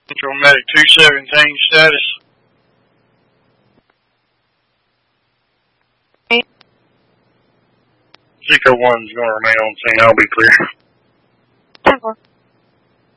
Central Medic 217 status. Seco 1's going to remain on scene. I'll be clear.